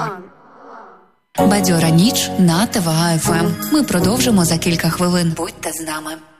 Бадьора ніч на ТВА ФМ. Ми продовжимо за кілька хвилин. Будьте з нами.